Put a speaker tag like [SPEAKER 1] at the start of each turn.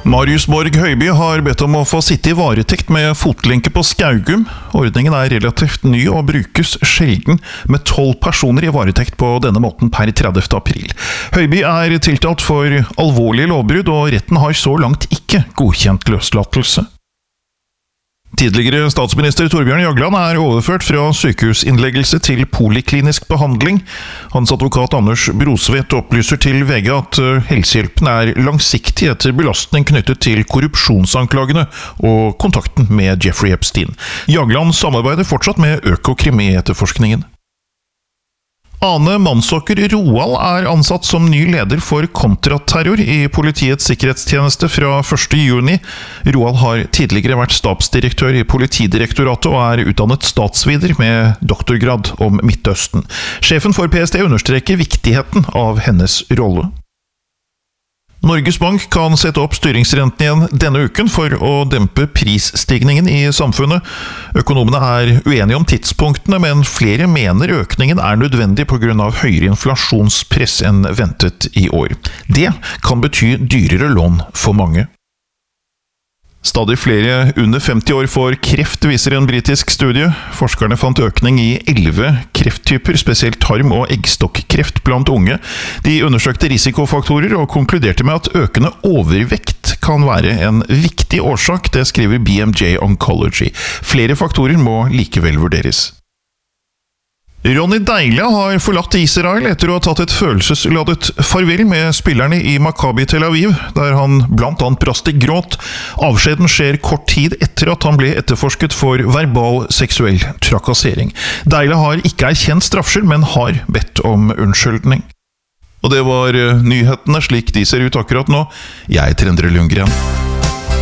[SPEAKER 1] Marius Borg Høiby har bedt om å få sitte i varetekt med fotlenke på Skaugum. Ordningen er relativt ny og brukes sjelden, med 12 personer i varetekt på denne måten per 30. april. Høiby er tiltalt for alvorlige lovbrudd, og retten har så langt ikke godkjent løslatelse. Tidligere statsminister Torbjørn Jagland er overført fra sykehusinnleggelse til poliklinisk behandling. Hans advokat Anders Brosvedt opplyser til VG at helsehjelpen er langsiktig etter belastning knyttet til korrupsjonsanklagene og kontakten med Jeffrey Epstein. Jagland samarbeider fortsatt med Økokrim i etterforskningen. Ane Mansåker Roald er ansatt som ny leder for kontraterror i Politiets sikkerhetstjeneste fra 1. juni. Roald har tidligere vært stabsdirektør i Politidirektoratet og er utdannet statsvider med doktorgrad om Midtøsten. Sjefen for PST understreker viktigheten av hennes rolle. Norges Bank kan sette opp styringsrenten igjen denne uken for å dempe prisstigningen i samfunnet. Økonomene er uenige om tidspunktene, men flere mener økningen er nødvendig på grunn av høyere inflasjonspress enn ventet i år. Det kan bety dyrere lån for mange. Stadig flere under 50 år får kreft, viser en britisk studie. Forskerne fant økning i 11 krefttyper, spesielt tarm- og eggstokkreft blant unge. De undersøkte risikofaktorer og konkluderte med at økende overvekt kan være en viktig årsak, det skriver BMJ Oncology. Flere faktorer må likevel vurderes. Ronny Deila har forlatt Israel etter å ha tatt et følelsesladet farvel med spillerne i Maccabi Tel Aviv, der han blant annet brast i gråt. Avskjeden skjer kort tid etter at han ble etterforsket for verbal seksuell trakassering. Deila har ikke erkjent straffskyld, men har bedt om unnskyldning. Og det var nyhetene slik de ser ut akkurat nå. Jeg heter Endre Lundgren.